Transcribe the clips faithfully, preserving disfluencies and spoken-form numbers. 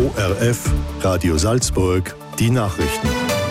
O R F, Radio Salzburg, die Nachrichten.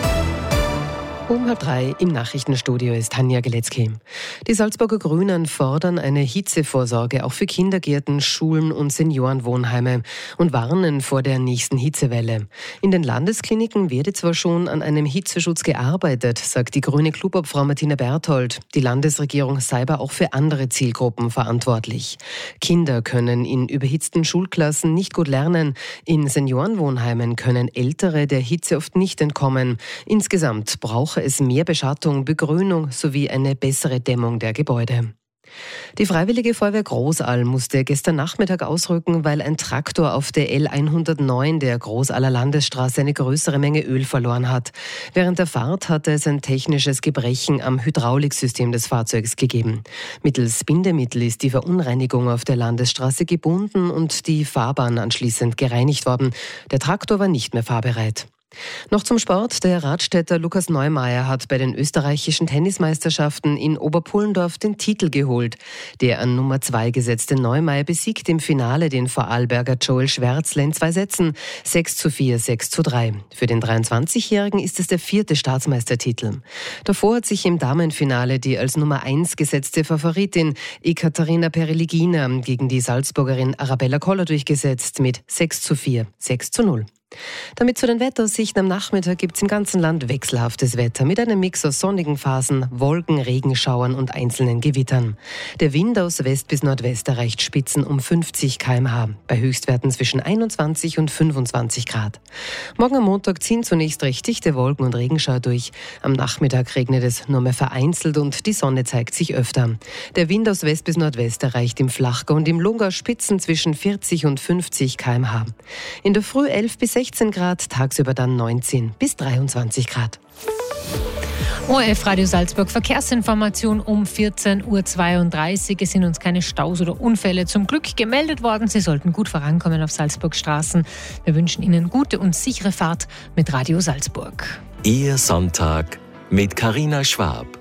Um halb drei im Nachrichtenstudio ist Tanja Geletzky. Die Salzburger Grünen fordern eine Hitzevorsorge auch für Kindergärten, Schulen und Seniorenwohnheime und warnen vor der nächsten Hitzewelle. In den Landeskliniken werde zwar schon an einem Hitzeschutz gearbeitet, sagt die grüne Clubobfrau Martina Berthold. Die Landesregierung sei aber auch für andere Zielgruppen verantwortlich. Kinder können in überhitzten Schulklassen nicht gut lernen. In Seniorenwohnheimen können Ältere der Hitze oft nicht entkommen. Insgesamt braucht es mehr Beschattung, Begrünung sowie eine bessere Dämmung der Gebäude. Die Freiwillige Feuerwehr Großall musste gestern Nachmittag ausrücken, weil ein Traktor auf der L hundertneun der Großaller Landesstraße eine größere Menge Öl verloren hat. Während der Fahrt hatte es ein technisches Gebrechen am Hydrauliksystem des Fahrzeugs gegeben. Mittels Bindemittel ist die Verunreinigung auf der Landesstraße gebunden und die Fahrbahn anschließend gereinigt worden. Der Traktor war nicht mehr fahrbereit. Noch zum Sport. Der Radstädter Lukas Neumeier hat bei den österreichischen Tennismeisterschaften in Oberpullendorf den Titel geholt. Der an Nummer zwei gesetzte Neumeier besiegt im Finale den Vorarlberger Joel Schwärzle in zwei Sätzen. sechs zu vier, sechs zu drei. Für den dreiundzwanzigjährigen ist es der vierte Staatsmeistertitel. Davor hat sich im Damenfinale die als Nummer eins gesetzte Favoritin Ekaterina Pereligina gegen die Salzburgerin Arabella Koller durchgesetzt mit sechs zu vier, sechs zu null. Damit zu den Wetteraussichten am Nachmittag gibt es im ganzen Land wechselhaftes Wetter mit einem Mix aus sonnigen Phasen, Wolken, Regenschauern und einzelnen Gewittern. Der Wind aus West bis Nordwest erreicht Spitzen um fünfzig Kilometer pro Stunde, bei Höchstwerten zwischen einundzwanzig und fünfundzwanzig Grad. Morgen am Montag ziehen zunächst recht dichte Wolken und Regenschauer durch. Am Nachmittag regnet es nur mehr vereinzelt und die Sonne zeigt sich öfter. Der Wind aus West bis Nordwest erreicht im Flachgau und im Lungau Spitzen zwischen vierzig und fünfzig Kilometer pro Stunde. In der Früh elf bis sechzehn Grad, tagsüber dann neunzehn bis dreiundzwanzig Grad. O R F Radio Salzburg Verkehrsinformation um vierzehn Uhr zweiunddreißig. Es sind uns keine Staus oder Unfälle zum Glück gemeldet worden. Sie sollten gut vorankommen auf Salzburg Straßen. Wir wünschen Ihnen gute und sichere Fahrt mit Radio Salzburg. Ihr Sonntag mit Carina Schwab.